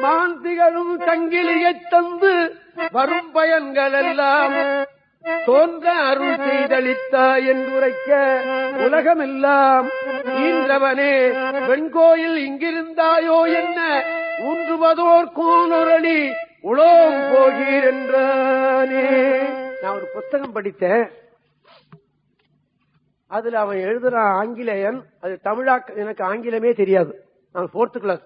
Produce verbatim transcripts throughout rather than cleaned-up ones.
மாந்திகளும் சங்கிலியைத் தந்து வரும் பயன்கள் எல்லாம் தோன்ற அருள் செய்தளித்தா என்றுரைக்க உலகமெல்லாம் ஈன்றவனே வெண்கோயில் இங்கிருந்தாயோ என்ன ஊன்றுவதோர் கூனொரளி உலோம் போகீர் என்றானே. நான் ஒரு புத்தகம் படித்தேன். அதுல அவன் எழுதுறான் ஆங்கிலேயன். அது தமிழாக்க எனக்கு ஆங்கிலமே தெரியாது. நான் போர்த்து கிளாஸ்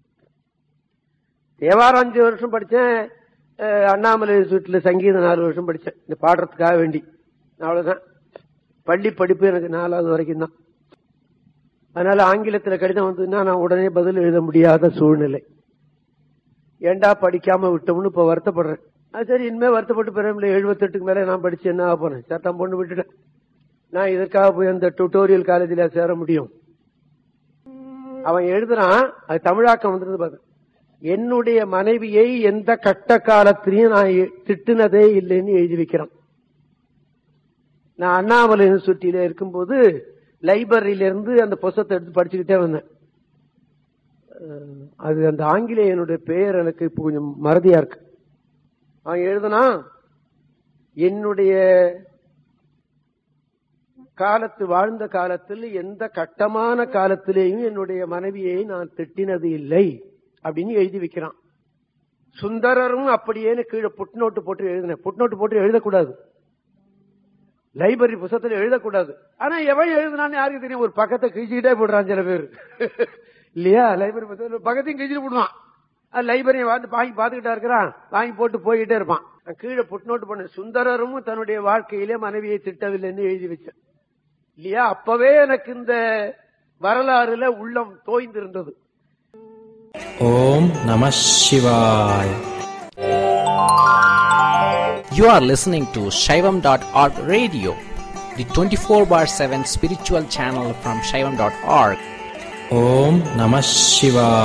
தேவாரம் அஞ்சு வருஷம் படிச்சேன். அண்ணாமலை வீட்டுல சங்கீதம் நாலு வருஷம் படிச்சேன் இந்த பாடுறதுக்காக வேண்டி. அவ்வளவுதான் பள்ளி படிப்பு எனக்கு நாலாவது வரைக்கும் தான். அதனால ஆங்கிலத்துல கடிதம் வந்ததுன்னா நான் உடனே பதில் எழுத முடியாத சூழ்நிலை. ஏண்டா படிக்காம விட்டோம்னு இப்ப வருத்தப்படுறேன். அது சரி, இனிமே வருத்தப்பட்டு பிறகு எழுபத்தி எட்டுக்கு மேல நான் படிச்சு என்ன ஆக போறேன்? சட்டம் பொண்ணு விட்டுட்டேன். நான் இதற்காக போய் அந்த டியூட்டோரியல் காலேஜில சேர முடியும்? அவன் எழுதுறான், அது தமிழாக்கம் வந்திருந்து பாரு. என்னுடைய மனைவியை எந்த கட்ட காலத்திலையும் நான் திட்டுனதே இல்லைன்னு எழுதி வைக்கிறான். நான் அண்ணாமலை யூனிவர்சிட்டியில இருக்கும்போது லைப்ரரியில இருந்து அந்த புத்தகத்தை எடுத்து படிச்சுக்கிட்டே வந்தேன். அது அந்த ஆங்கிலேயனுடைய பெயர் எனக்கு இப்போ கொஞ்சம் மறதியா இருக்கு. அவன் எழுதுனா, என்னுடைய காலத்து வாழ்ந்த காலத்தில் எந்த கட்டமான காலத்திலேயும் என்னுடைய மனைவியை நான் திட்டினது இல்லை அப்படின்னு எழுதி வைக்கிறான். சுந்தரரும் அப்படியேன்னு கீழே புட்நோட்டு போட்டு எழுதினேன். புட்நோட்டு போட்டு எழுதக்கூடாது, லைப்ரரி புத்தகத்தில் எழுதக்கூடாது. ஆனா எவன் எழுதுனான்னு யாருக்கு தெரியும்? ஒரு பக்கத்தை கிழிச்சுக்கிட்டே போடுறான் சில பேர் இல்லையா? லைப்ரரி புத்தகத்தில் பக்கத்தையும் கிழிச்சுட்டு போடுவான். லைப்ரரியை வந்து வாங்கி பாத்துக்கிட்டா இருக்கிறான், வாங்கி போட்டு போய்கிட்டே இருப்பான். கீழே புட்நோட்டு பண்ண சுந்தரரும் தன்னுடைய வாழ்க்கையிலே மனைவியை திட்டவில்லைன்னு எழுதி வச்சேன் இல்லையா? அப்பவே எனக்கு இந்த வரலாறுல உள்ளம் தோய்ந்திருந்தது. ஓம் நம சிவாய். You are listening to Shaivam dot org radio, the twenty-four bar seven spiritual channel from Shaivam dot org. Om Namah Shivaya.